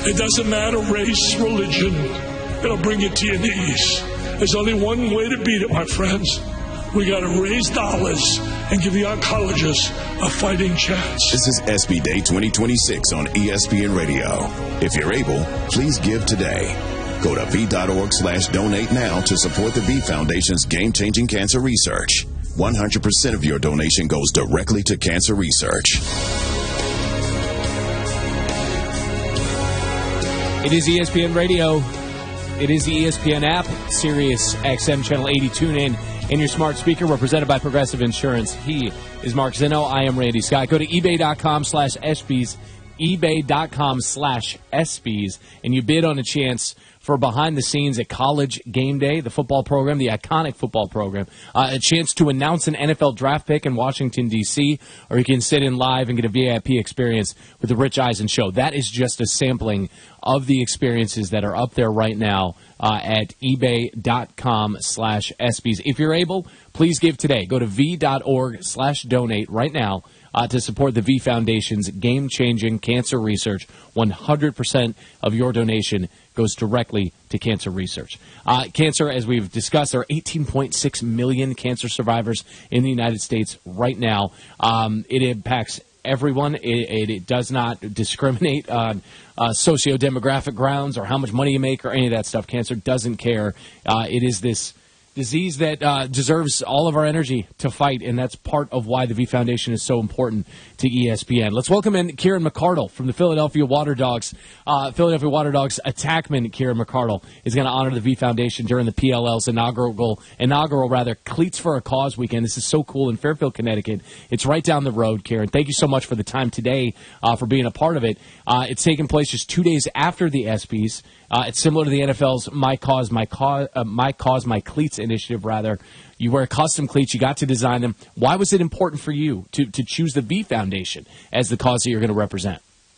It doesn't matter race, religion. It'll bring you to your knees. There's only one way to beat it, my friends. We got to raise dollars and give the oncologists a fighting chance. This is SB Day 2026 on ESPN Radio. If you're able, please give today. Go to V.org/donate now to support the V Foundation's game-changing cancer research. 100% of your donation goes directly to cancer research. It is ESPN Radio. It is the ESPN app, Sirius XM Channel 80. Tune in your smart speaker. We're presented by Progressive Insurance. He is Mark Zinno. I am Randy Scott. Go to ebay.com/ESPYs, ebay.com/ESPYs, and you bid on a chance for behind the scenes at College Game Day, the football program, the iconic football program, a chance to announce an NFL draft pick in Washington, D.C., or you can sit in live and get a VIP experience with the Rich Eisen Show. That is just a sampling of the experiences that are up there right now at ebay.com/ESPYs. If you're able, please give today. Go to v.org/donate right now to support the V Foundation's game-changing cancer research. 100% of your donation goes directly to cancer research. Cancer, as we've discussed, there are 18.6 million cancer survivors in the United States right now. It impacts everyone. It does not discriminate on socio-demographic grounds or how much money you make or any of that stuff. Cancer doesn't care. It is this disease that deserves all of our energy to fight, and that's part of why the V Foundation is so important to ESPN. Let's welcome in Kieran McArdle from the Philadelphia Water Dogs. Philadelphia Water Dogs attackman Kieran McArdle is going to honor the V Foundation during the PLL's inaugural Cleats for a Cause weekend. This is so cool in Fairfield, Connecticut. It's right down the road, Kieran. Thank you so much for the time today, for being a part of it. It's taking place just 2 days after the ESPYs. It's similar to the NFL's My Cause, My Cleats initiative, rather. You wear custom cleats. You got to design them. Why was it important for you to choose the V Foundation as the cause that you're going to represent?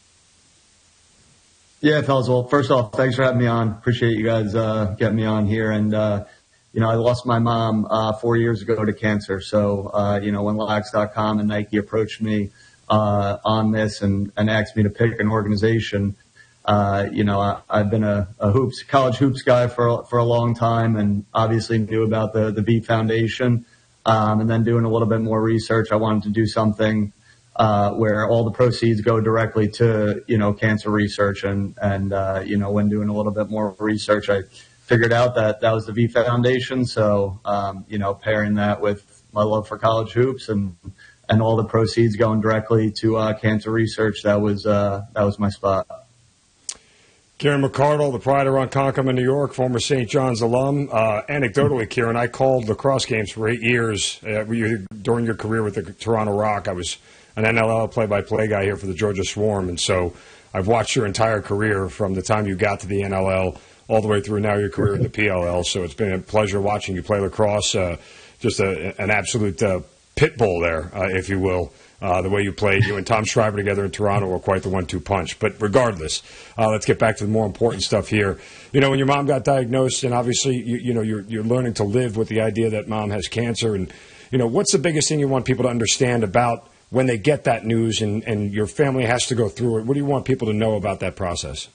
Yeah, fellas. Well, first off, thanks for having me on. Appreciate you guys getting me on here. And, I lost my mom 4 years ago to cancer. So, when Lax.com and Nike approached me on this and asked me to pick an organization, I've been a college hoops guy for a long time, and obviously knew about the V Foundation. And then doing a little bit more research, I wanted to do something where all the proceeds go directly to cancer research. And when doing a little bit more research, I figured out that was the V Foundation. So pairing that with my love for college hoops and all the proceeds going directly to cancer research, that was my spot. Kieran McArdle, the pride of Ronkonkoma, New York, former St. John's alum. Anecdotally, Kieran, I called lacrosse games for 8 years during your career with the Toronto Rock. I was an NLL play-by-play guy here for the Georgia Swarm, and so I've watched your entire career from the time you got to the NLL all the way through now your career in the PLL. So it's been a pleasure watching you play lacrosse. Just an absolute pit bull there, if you will. The way you played, you and Tom Shriver together in Toronto were quite the 1-2 punch. But regardless, let's get back to the more important stuff here. When your mom got diagnosed, and obviously you're learning to live with the idea that mom has cancer, and what's the biggest thing you want people to understand about when they get that news and your family has to go through it? What do you want people to know about that process?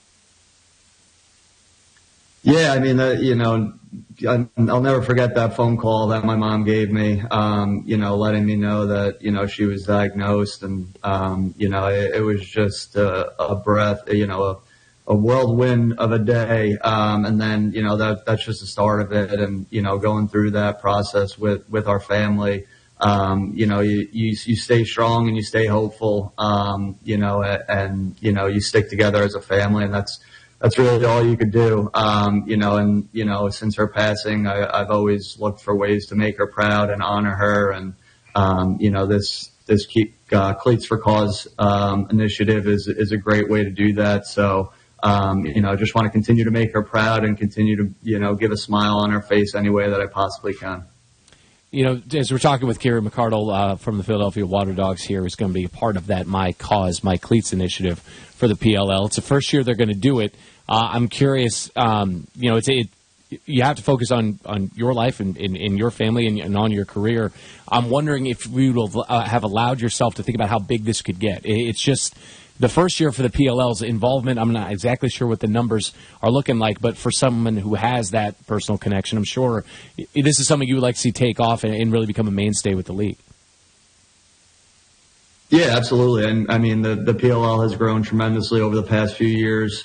Yeah, I mean, I'll never forget that phone call that my mom gave me, letting me know that, she was diagnosed, and, it was just a breath, a whirlwind of a day. And then, that's just the start of it. And, going through that process with our family, you stay strong and you stay hopeful, and you stick together as a family, and that's really all you could do. Since her passing, I've always looked for ways to make her proud and honor her. And, this Cleats for Cause, initiative is a great way to do that. So, just want to continue to make her proud and continue to, give a smile on her face any way that I possibly can. As we're talking with Kieran McArdle from the Philadelphia Water Dogs here, who's going to be a part of that My Cause, My Cleats initiative for the PLL. It's the first year they're going to do it. I'm curious, you have to focus on your life and in your family and on your career. I'm wondering if you will have allowed yourself to think about how big this could get. It's just the first year for the PLL's involvement, I'm not exactly sure what the numbers are looking like, but for someone who has that personal connection, I'm sure this is something you would like to see take off and really become a mainstay with the league. Yeah, absolutely. And I mean, the PLL has grown tremendously over the past few years.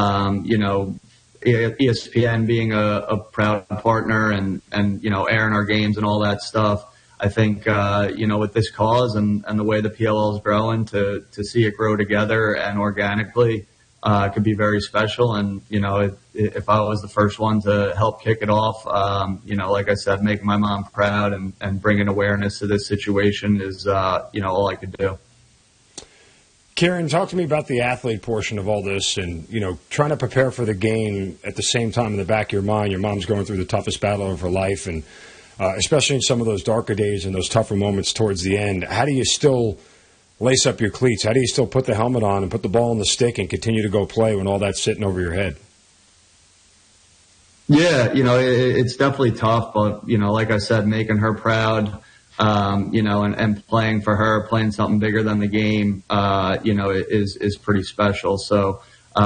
ESPN being a proud partner and airing our games and all that stuff. I think, with this cause and the way the PLL is growing, to see it grow together and organically could be very special. And, if I was the first one to help kick it off, like I said, making my mom proud and bringing awareness to this situation is, all I could do. Kieran, talk to me about the athlete portion of all this and, trying to prepare for the game at the same time in the back of your mind. Your mom's going through the toughest battle of her life, and especially in some of those darker days and those tougher moments towards the end. How do you still lace up your cleats? How do you still put the helmet on and put the ball on the stick and continue to go play when all that's sitting over your head? Yeah, it's definitely tough, but, like I said, making her proud, and playing for her, playing something bigger than the game, is pretty special. So,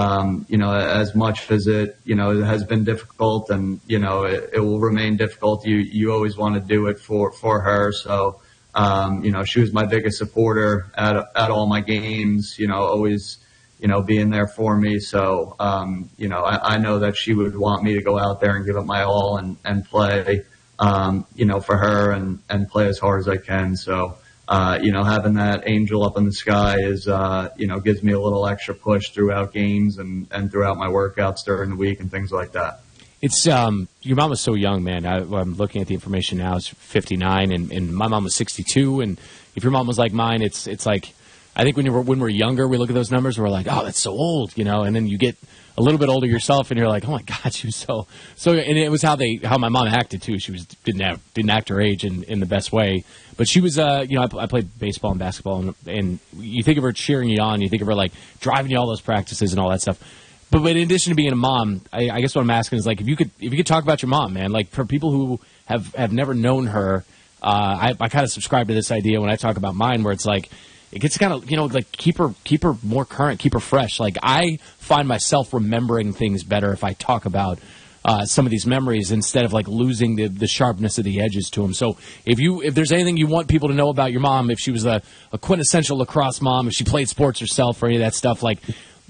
as much as it has been difficult and, it will remain difficult, you always want to do it for her. So, she was my biggest supporter at all my games, always, being there for me. So, I know that she would want me to go out there and give it my all and play, for her and play as hard as I can. So, having that angel up in the sky is, gives me a little extra push throughout games and throughout my workouts during the week and things like that. It's your mom was so young, man. I'm looking at the information now. It's 59, and my mom was 62. And if your mom was like mine, it's like, I think when we're younger, we look at those numbers and we're like, oh, that's so old, and then you get a little bit older yourself, and you're like, oh my God, she was so. And it was how my mom acted too. She didn't act her age in the best way, but she was. I played baseball and basketball, and you think of her cheering you on, you think of her like driving you all those practices and all that stuff. But in addition to being a mom, I guess what I'm asking is like if you could talk about your mom, man, like for people who have never known her, I kind of subscribe to this idea when I talk about mine, where it's like. It gets kind of, like keep her more current, keep her fresh. Like I find myself remembering things better if I talk about some of these memories instead of like losing the sharpness of the edges to them. So if there's anything you want people to know about your mom, if she was a quintessential lacrosse mom, if she played sports herself or any of that stuff, like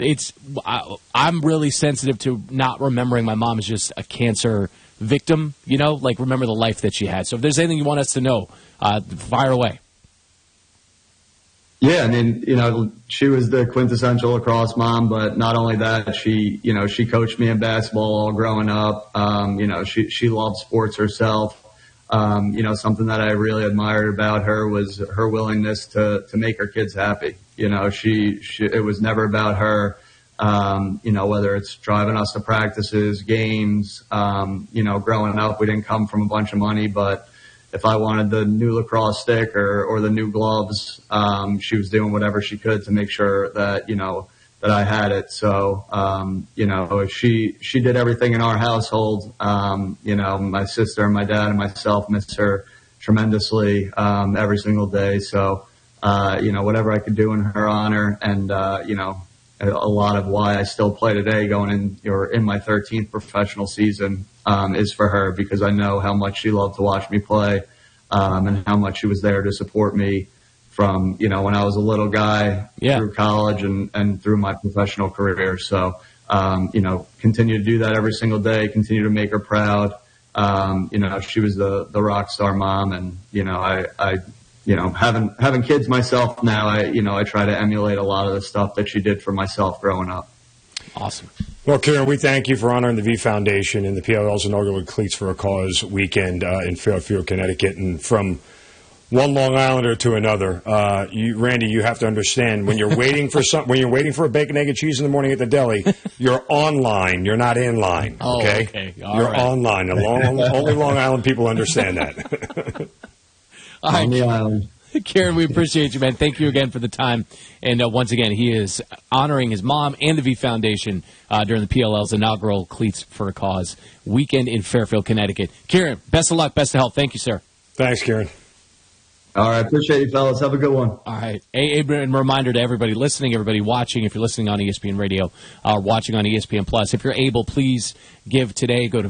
I'm really sensitive to not remembering my mom as just a cancer victim, like remember the life that she had. So if there's anything you want us to know, fire away. Yeah, I mean, she was the quintessential lacrosse mom, but not only that, she coached me in basketball all growing up. She loved sports herself. Something that I really admired about her was her willingness to make her kids happy. It was never about her, whether it's driving us to practices, games, growing up, we didn't come from a bunch of money, but if I wanted the new lacrosse stick or the new gloves, she was doing whatever she could to make sure that, that I had it. So, she did everything in our household. My sister and my dad and myself miss her tremendously, every single day. So, whatever I could do in her honor and, a lot of why I still play today going in my 13th professional season, is for her because I know how much she loved to watch me play, and how much she was there to support me from, when I was a little guy through college and through my professional career. So, continue to do that every single day, continue to make her proud. She was the rock star mom and, having kids myself now, I try to emulate a lot of the stuff that she did for myself growing up. Awesome. Well, Kieran, we thank you for honoring the V Foundation and the PLL's inaugural Cleats for a Cause weekend in Fairfield, Connecticut. And from one Long Islander to another, Randy, you have to understand when you're waiting for when you're waiting for a bacon, egg, and cheese in the morning at the deli, you're online. You're not in line. Okay, okay. You're right. Online. Only Long Island people understand that. All right. On the island. Kieran, we appreciate you, man. Thank you again for the time. And once again, he is honoring his mom and the V Foundation during the PLL's inaugural Cleats for a Cause weekend in Fairfield, Connecticut. Kieran, best of luck, best of health. Thank you, sir. Thanks, Kieran. All right. Appreciate you, fellas. Have a good one. All right. A reminder to everybody listening, everybody watching, if you're listening on ESPN Radio or watching on ESPN Plus, if you're able, please give today. Go to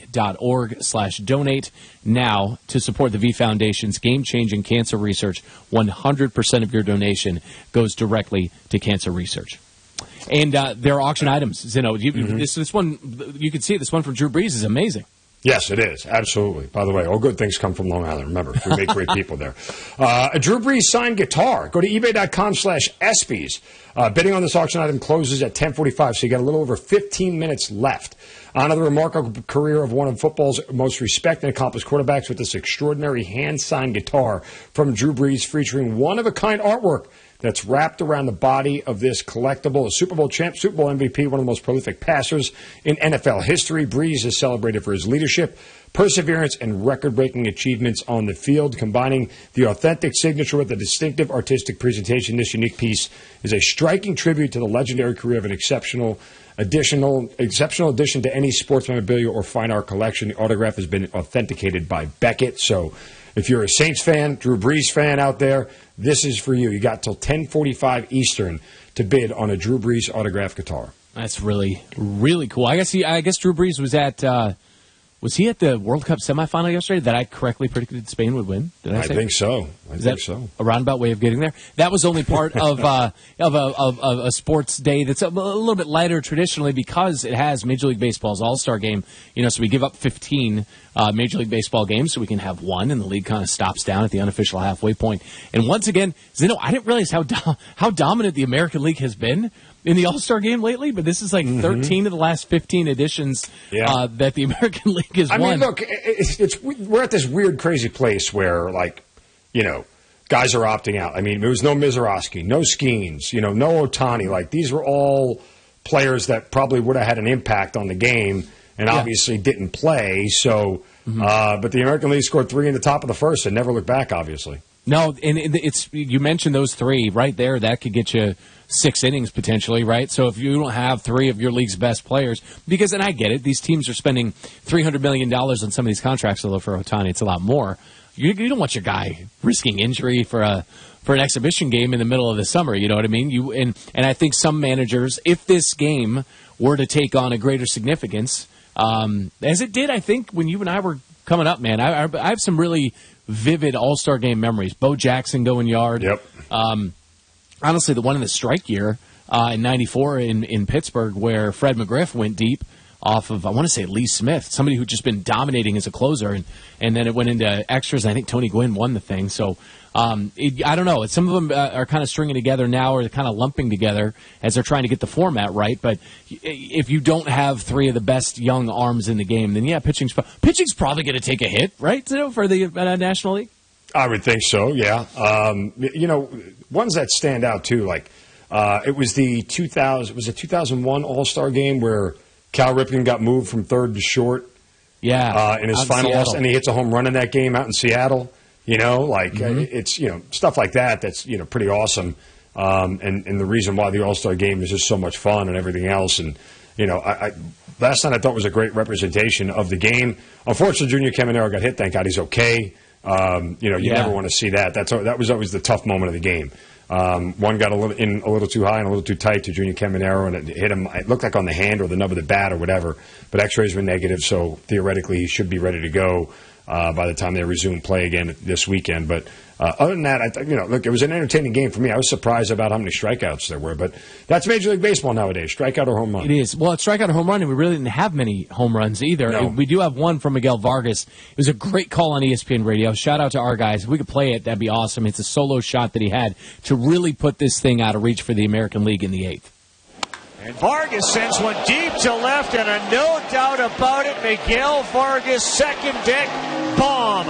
v.org/donate now to support the V Foundation's game-changing cancer research. 100% of your donation goes directly to cancer research. And there are auction items, Zeno. This one, you can see it. This one from Drew Brees is amazing. Yes, it is. Absolutely. By the way, all good things come from Long Island. Remember, we make great people there. A Drew Brees signed guitar. Go to ebay.com/ESPYs. Bidding on this auction item closes at 10:45, so you got a little over 15 minutes left. Honor the remarkable career of one of football's most respected and accomplished quarterbacks with this extraordinary hand-signed guitar from Drew Brees, featuring one-of-a-kind artwork that's wrapped around the body of this collectible. A Super Bowl champ, Super Bowl MVP, one of the most prolific passers in NFL history. Brees is celebrated for his leadership, perseverance, and record-breaking achievements on the field. Combining the authentic signature with a distinctive artistic presentation, this unique piece is a striking tribute to the legendary career of an exceptional addition to any sports memorabilia or fine art collection. The autograph has been authenticated by Beckett. So if you're a Saints fan, Drew Brees fan out there, this is for you. You got till 10:45 Eastern to bid on a Drew Brees autographed guitar. That's really, really cool. I guess Drew Brees was at was he at the World Cup semifinal yesterday that I correctly predicted Spain would win? Did I say? I think so. Is that a roundabout way of getting there? That was only part of a sports day that's a little bit lighter traditionally because it has Major League Baseball's All-Star Game. So we give up 15 Major League Baseball games so we can have one, and the league kind of stops down at the unofficial halfway point. And once again, Zeno, I didn't realize how dominant the American League has been in the All-Star Game lately, but this is like 13 of the last 15 editions that the American League has won. I mean, look, we're at this weird, crazy place where, guys are opting out. I mean, there was no Mizorowski, no Skeens, no Ohtani. Like, these were all players that probably would have had an impact on the game and obviously didn't play. So, but the American League scored 3 in the top of the first and never looked back, obviously. No, and you mentioned those 3 right there. That could get you 6 innings potentially, right? So if you don't have 3 of your league's best players, and I get it, these teams are spending $300 million on some of these contracts, although for Ohtani it's a lot more. You don't want your guy risking injury for an exhibition game in the middle of the summer. You know what I mean? And I think some managers, if this game were to take on a greater significance, as it did, I think when you and I were coming up, man, I have some really vivid All-Star Game memories. Bo Jackson going yard. Yep. Honestly, the one in the strike year in '94 in Pittsburgh where Fred McGriff went deep off of, I want to say, Lee Smith, somebody who'd just been dominating as a closer, and then it went into extras, and I think Tony Gwynn won the thing. So I don't know. Some of them are kind of stringing together now, or they're kind of lumping together as they're trying to get the format right. But if you don't have 3 of the best young arms in the game, then pitching's probably going to take a hit, right, for the National League? I would think so, yeah. Ones that stand out, too, it was the 2001 All-Star Game where Cal Ripken got moved from third to short in his final All-Star, and he hits a home run in that game out in Seattle. It's, stuff like that that's, pretty awesome. And the reason why the All-Star Game is just so much fun and everything else. And, last night I thought was a great representation of the game. Unfortunately, Junior Caminero got hit. Thank God he's okay. You never want to see that. That was always the tough moment of the game. One got a little too high and a little too tight to Junior Caminero, and it hit him. It looked like on the hand or the nub of the bat or whatever. But X-rays were negative, so theoretically he should be ready to go by the time they resume play again this weekend. But other than that, look, it was an entertaining game for me. I was surprised about how many strikeouts there were, but that's Major League Baseball nowadays, strikeout or home run. It is. Well, it's strikeout or home run, and we really didn't have many home runs either. No. We do have one from Miguel Vargas. It was a great call on ESPN Radio. Shout out to our guys. If we could play it, that'd be awesome. It's a solo shot that he had to really put this thing out of reach for the American League in the 8th. And Vargas sends one deep to left, and no doubt about it, Miguel Vargas, second deck bomb.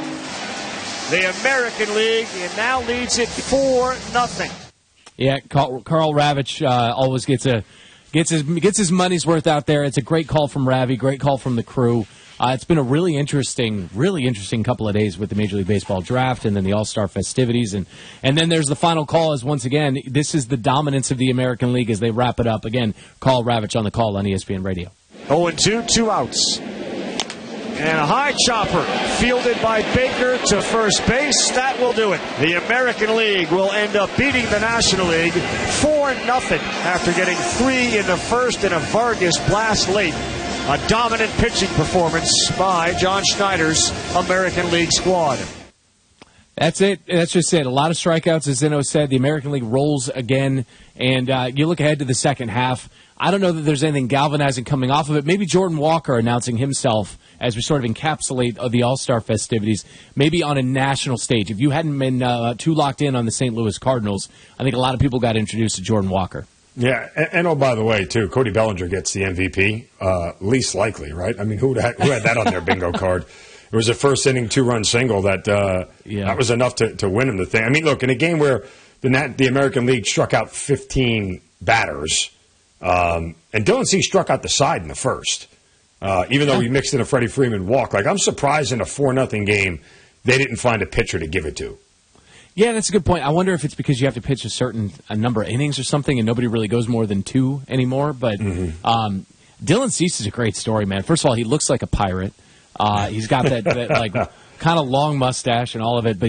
The American League now leads it 4-0. Yeah, Karl Ravech always gets his money's worth out there. It's a great call from Ravi, great call from the crew. It's been a really interesting couple of days with the Major League Baseball draft and then the All-Star festivities. And then there's the final call as, once again, this is the dominance of the American League as they wrap it up. Again, Karl Ravech on the call on ESPN Radio. 0-2, 2 outs. And a high chopper fielded by Baker to first base. That will do it. The American League will end up beating the National League 4-0 after getting 3 in the first and a Vargas blast late. A dominant pitching performance by John Schneider's American League squad. That's it. That's just it. A lot of strikeouts, as Zeno said. The American League rolls again, and you look ahead to the second half. I don't know that there's anything galvanizing coming off of it. Maybe Jordan Walker announcing himself as we sort of encapsulate the All-Star festivities, maybe on a national stage. If you hadn't been too locked in on the St. Louis Cardinals, I think a lot of people got introduced to Jordan Walker. Yeah, and oh, by the way, too, Cody Bellinger gets the MVP. Least likely, right? I mean, who had that on their bingo card? It was a first-inning 2-run single that was enough to win him the thing. I mean, look, in a game where the American League struck out 15 batters, and Dylan Cease struck out the side in the first, even though he mixed in a Freddie Freeman walk. Like, I'm surprised in a 4-0 game they didn't find a pitcher to give it to. Yeah, that's a good point. I wonder if it's because you have to pitch a number of innings or something, and nobody really goes more than 2 anymore. But Dylan Cease is a great story, man. First of all, he looks like a pirate. He's got that like kind of long mustache and all of it, but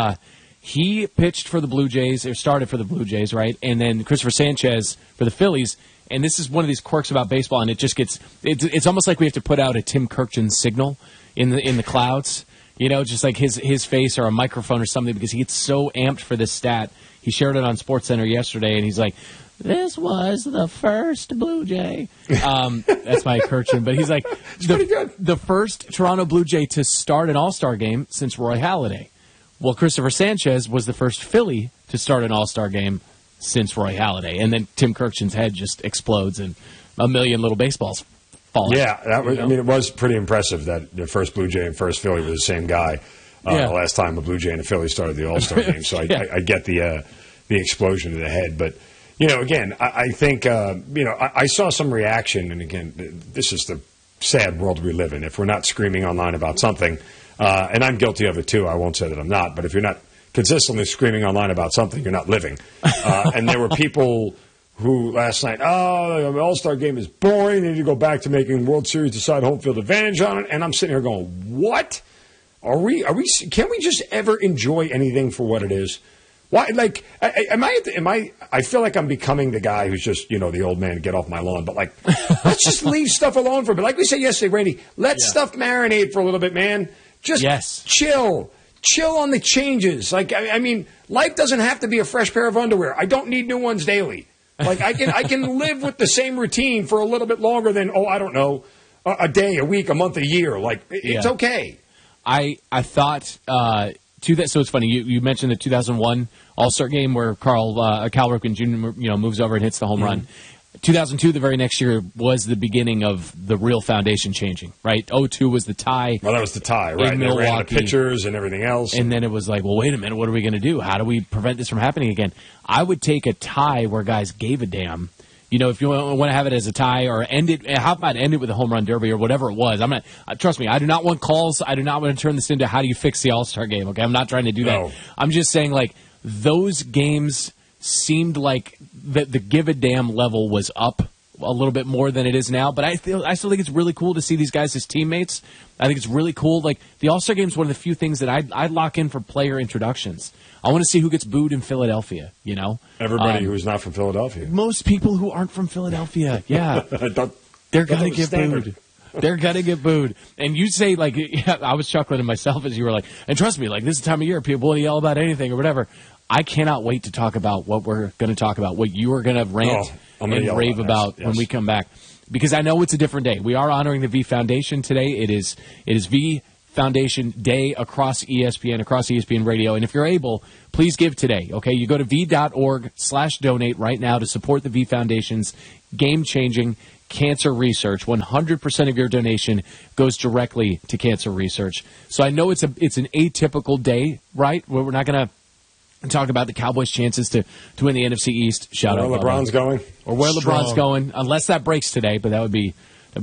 he pitched for the Blue Jays, or started for the Blue Jays, right? And then Christopher Sanchez for the Phillies. And this is one of these quirks about baseball, and it just gets it's almost like we have to put out a Tim Kirkjian signal in the clouds, you know, just like his face or a microphone or something, because he gets so amped for this stat. He shared it on SportsCenter yesterday, and he's like, "This was the first Blue Jay." That's my Kirkjian, but he's like, the first Toronto Blue Jay to start an All-Star game since Roy Halladay. Well, Christopher Sanchez was the first Philly to start an All-Star game since Roy Halladay. And then Tim Kirkjian's head just explodes and a million little baseballs fall out. Yeah, I mean, it was pretty impressive that the first Blue Jay and first Philly were the same guy the last time a Blue Jay and a Philly started the All-Star game. So I get the explosion to the head. But, you know, again, I think, I saw some reaction. And, again, this is the sad world we live in. If we're not screaming online about something, and I'm guilty of it too, I won't say that I'm not, but if you're not consistently screaming online about something, you're not living. And there were people who last night, the All-Star game is boring, they need to go back to making World Series decide home field advantage on it. And I'm sitting here going, what? Can we just ever enjoy anything for what it is? Why? Like, I feel like I'm becoming the guy who's just, the old man, get off my lawn. But, like, let's just leave stuff alone for a bit. Like we said yesterday, Randy, let stuff marinate for a little bit, man. Just chill. Chill on the changes. Like, I mean, life doesn't have to be a fresh pair of underwear. I don't need new ones daily. Like, I can live with the same routine for a little bit longer than, I don't know, a day, a week, a month, a year. Like, it's okay. I thought so it's funny, you mentioned the 2001 All-Star game where Cal Ripken Jr. Moves over and hits the home run. 2002, the very next year, was the beginning of the real foundation changing, right? 2002 was the tie. Well, that was the tie, right? In Milwaukee. They ran out of pitchers and everything else. And then it was like, well, wait a minute, what are we going to do? How do we prevent this from happening again? I would take a tie where guys gave a damn. If you want to have it as a tie or end it, how about end it with a home run derby or whatever it was? Trust me, I do not want calls. I do not want to turn this into how do you fix the All-Star game, okay? I'm not trying to do that. I'm just saying, like, those games seemed like the give a damn level was up a little bit more than it is now, but I still think it's really cool to see these guys as teammates. I think it's really cool. Like, the All-Star game is one of the few things that I'd lock in for player introductions. I want to see who gets booed in Philadelphia, Everybody who's not from Philadelphia. Most people who aren't from Philadelphia, yeah. They're going to get booed. They're going to get booed. And you say, like, I was chuckling to myself as you were like, and trust me, like, this is the time of year people will yell about anything or whatever. I cannot wait to talk about what we're going to talk about, what you are going to rant and rave about when we come back. Because I know it's a different day. We are honoring the V Foundation today. It is V Foundation Day across ESPN, across ESPN Radio. And if you're able, please give today, okay? You go to v.org/donate right now to support the V Foundation's game-changing cancer research. 100% of your donation goes directly to cancer research. So I know it's an atypical day, right? We're not going to talk about the Cowboys' chances to win the NFC East. Shout out. Where LeBron's going. Or where LeBron's going, unless that breaks today, but that'd be a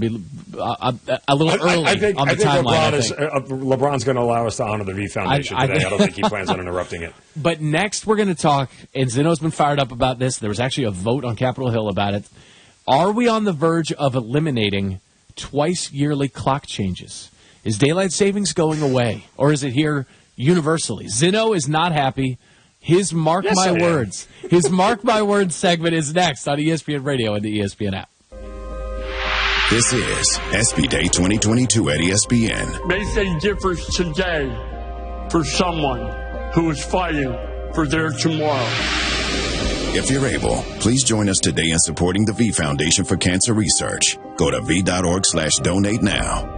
little early on the timeline. LeBron's going to allow us to honor the V Foundation today. I don't think he plans on interrupting it. But next we're going to talk, and Zeno's been fired up about this. There was actually a vote on Capitol Hill about it. Are we on the verge of eliminating twice-yearly clock changes? Is daylight savings going away, or is it here universally? Zinno is not happy. His Mark My Words. His Mark My Words segment is next on ESPN Radio and the ESPN app. This is SB Day 2022 at ESPN. Make a difference today for someone who is fighting for their tomorrow. If you're able, please join us today in supporting the V Foundation for Cancer Research. Go to v.org/donate now.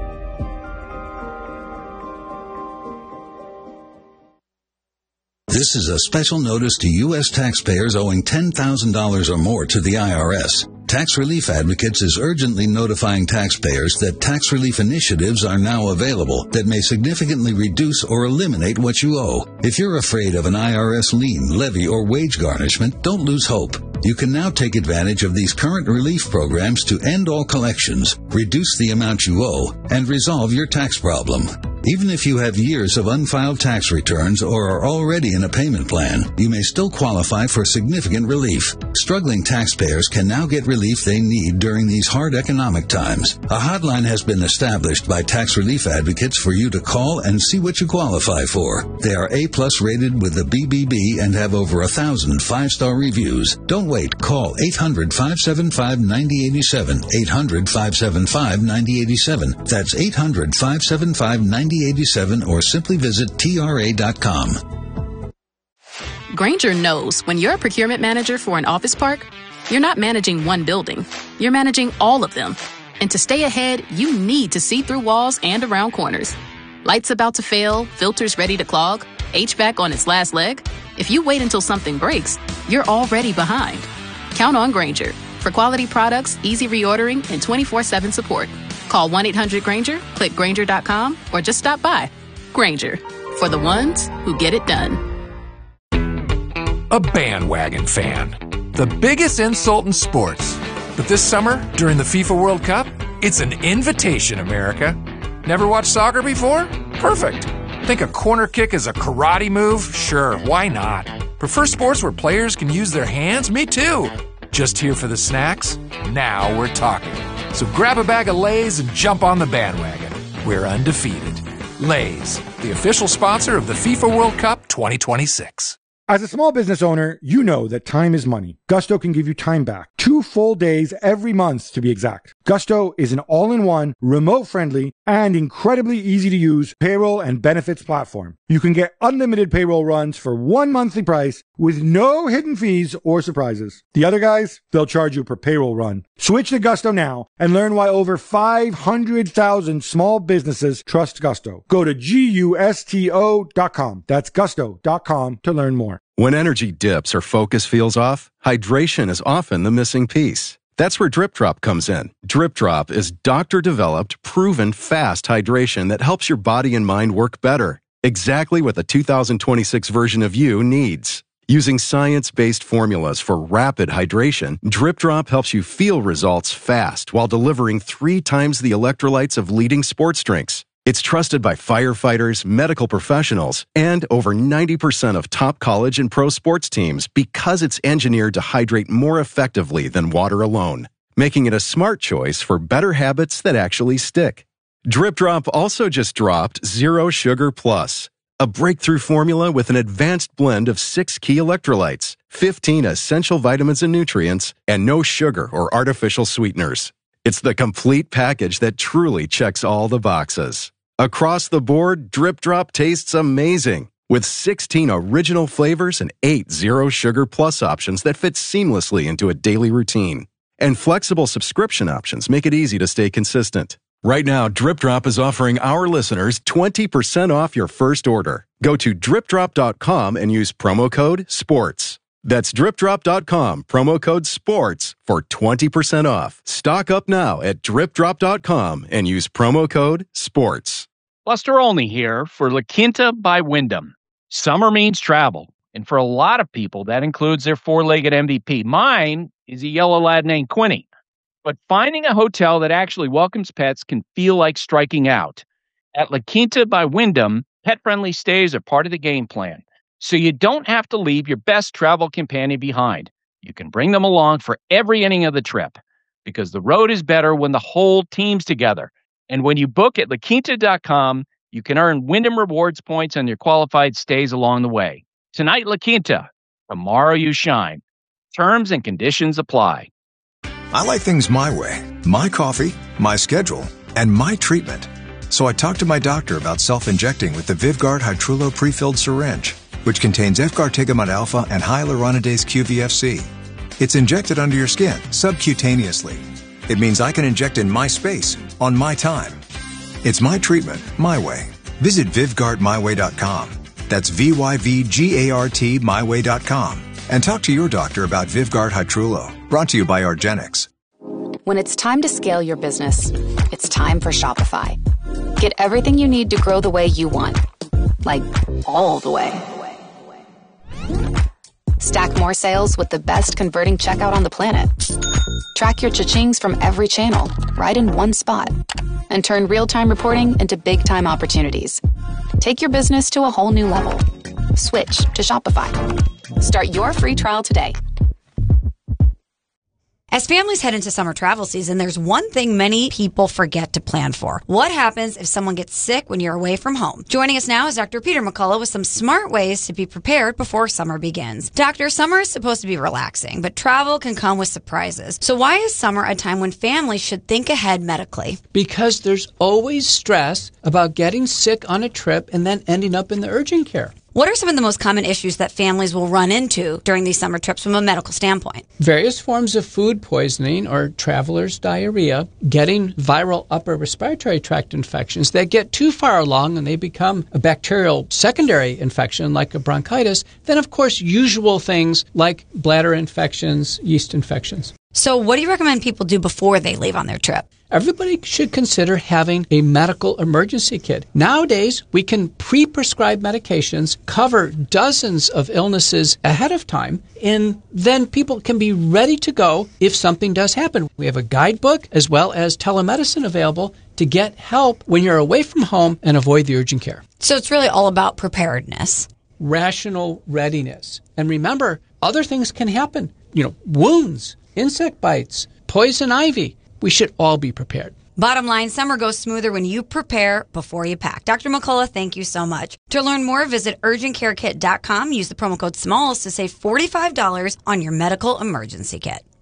This is a special notice to U.S. taxpayers owing $10,000 or more to the IRS. Tax Relief Advocates is urgently notifying taxpayers that tax relief initiatives are now available that may significantly reduce or eliminate what you owe. If you're afraid of an IRS lien, levy, or wage garnishment, don't lose hope. You can now take advantage of these current relief programs to end all collections, reduce the amount you owe, and resolve your tax problem. Even if you have years of unfiled tax returns or are already in a payment plan, you may still qualify for significant relief. Struggling taxpayers can now get relief they need during these hard economic times. A hotline has been established by Tax Relief Advocates for you to call and see what you qualify for. They are A+ rated with the BBB and have over 1,000 5-star reviews. Don't wait. Call 800-575-9087. 800-575-9087. That's 800-575-9087 or simply visit TRA.com. Grainger knows when you're a procurement manager for an office park, you're not managing one building. You're managing all of them. And to stay ahead, you need to see through walls and around corners. Lights about to fail, filters ready to clog, HVAC on its last leg. If you wait until something breaks, you're already behind. Count on Grainger for quality products, easy reordering, and 24/7 support. Call 1-800-GRAINGER, click Grainger.com, or just stop by. Grainger, for the ones who get it done. A bandwagon fan. The biggest insult in sports. But this summer, during the FIFA World Cup, it's an invitation, America. Never watched soccer before? Perfect. Think a corner kick is a karate move? Sure, why not? Prefer sports where players can use their hands? Me too. Just here for the snacks? Now we're talking. So grab a bag of Lay's and jump on the bandwagon. We're undefeated. Lay's, the official sponsor of the FIFA World Cup 2026. As a small business owner, you know that time is money. Gusto can give you time back. 2 full days every month, to be exact. Gusto is an all-in-one, remote-friendly, and incredibly easy-to-use payroll and benefits platform. You can get unlimited payroll runs for one monthly price with no hidden fees or surprises. The other guys, they'll charge you per payroll run. Switch to Gusto now and learn why over 500,000 small businesses trust Gusto. Go to GUSTO.com. That's Gusto.com to learn more. When energy dips or focus feels off, hydration is often the missing piece. That's where Drip Drop comes in. Drip Drop is doctor-developed, proven fast hydration that helps your body and mind work better. Exactly what the 2026 version of you needs. Using science-based formulas for rapid hydration, Drip Drop helps you feel results fast while delivering 3 times the electrolytes of leading sports drinks. It's trusted by firefighters, medical professionals, and over 90% of top college and pro sports teams because it's engineered to hydrate more effectively than water alone, making it a smart choice for better habits that actually stick. Drip Drop also just dropped Zero Sugar Plus, a breakthrough formula with an advanced blend of 6 key electrolytes, 15 essential vitamins and nutrients, and no sugar or artificial sweeteners. It's the complete package that truly checks all the boxes. Across the board, Drip Drop tastes amazing, with 16 original flavors and 8 Zero Sugar Plus options that fit seamlessly into a daily routine. And flexible subscription options make it easy to stay consistent. Right now, Drip Drop is offering our listeners 20% off your first order. Go to dripdrop.com and use promo code SPORTS. That's dripdrop.com, promo code SPORTS for 20% off. Stock up now at dripdrop.com and use promo code SPORTS. Buster Olney here for La Quinta by Wyndham. Summer means travel, and for a lot of people, that includes their 4-legged MVP. Mine is a yellow lad named Quinny. But finding a hotel that actually welcomes pets can feel like striking out. At La Quinta by Wyndham, pet-friendly stays are part of the game plan. So you don't have to leave your best travel companion behind. You can bring them along for every inning of the trip because the road is better when the whole team's together. And when you book at LaQuinta.com, you can earn Wyndham Rewards points on your qualified stays along the way. Tonight, La Quinta. Tomorrow, you shine. Terms and conditions apply. I like things my way. My coffee, my schedule, and my treatment. So I talked to my doctor about self-injecting with the Vyvgart Hytrulo pre-filled syringe, which contains Efgartigimod alpha and hyaluronidase QVFC. It's injected under your skin, subcutaneously. It means I can inject in my space, on my time. It's my treatment, my way. Visit VyvgartMyWay.com. That's VYVGART myway.com. And talk to your doctor about Vyvgart Hytrulo. Brought to you by argenx. When it's time to scale your business, it's time for Shopify. Get everything you need to grow the way you want. Like, all the way. Stack more sales with the best converting checkout on the planet. Track your cha-chings from every channel, right in one spot. And turn real-time reporting into big-time opportunities. Take your business to a whole new level. Switch to Shopify. Start your free trial today. As families head into summer travel season, there's one thing many people forget to plan for. What happens if someone gets sick when you're away from home? Joining us now is Dr. Peter McCullough with some smart ways to be prepared before summer begins. Doctor, summer is supposed to be relaxing, but travel can come with surprises. So why is summer a time when families should think ahead medically? Because there's always stress about getting sick on a trip and then ending up in the urgent care. What are some of the most common issues that families will run into during these summer trips from a medical standpoint? Various forms of food poisoning or traveler's diarrhea, getting viral upper respiratory tract infections that get too far along and they become a bacterial secondary infection like a bronchitis. Then, of course, usual things like bladder infections, yeast infections. So what do you recommend people do before they leave on their trip? Everybody should consider having a medical emergency kit. Nowadays, we can pre-prescribe medications, cover dozens of illnesses ahead of time, and then people can be ready to go if something does happen. We have a guidebook as well as telemedicine available to get help when you're away from home and avoid the urgent care. So it's really all about preparedness. Rational readiness. And remember, other things can happen. Wounds, insect bites, poison ivy. We should all be prepared. Bottom line, summer goes smoother when you prepare before you pack. Dr. McCullough, thank you so much. To learn more, visit UrgentCareKit.com. Use the promo code SMALLS to save $45 on your medical emergency kit.